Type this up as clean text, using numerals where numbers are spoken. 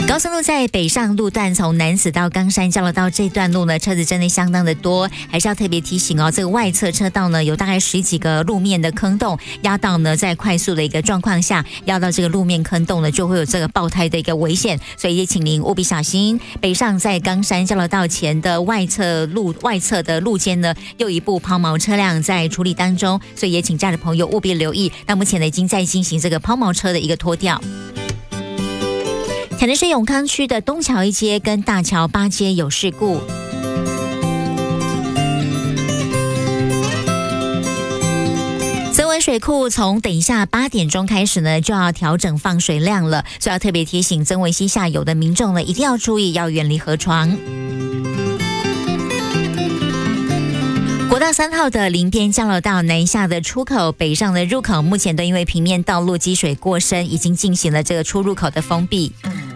高速路在北上路段，从南子到冈山交流道这段路呢，车子真的相当的多，还是要特别提醒哦。这个外侧车道呢，有大概10几个路面的坑洞，压到呢，在快速的一个状况下，压到这个路面坑洞呢，就会有这个爆胎的一个危险，所以也请您务必小心。北上在冈山交流道前的外侧的路肩呢，又一部抛锚车辆在处理当中，所以也请驾驶朋友务必留意。那目前呢，已经在进行这个抛锚车的一个拖吊。台南市永康区的东桥1街跟大桥8街有事故。曾文水库从等一下8点钟开始呢，就要调整放水量了，所以要特别提醒曾文溪下游的民众呢，一定要注意，要远离河床。国道3号的林边交流道南下的出口、北上的入口，目前都因为平面道路积水过深，已经进行了这个出入口的封闭。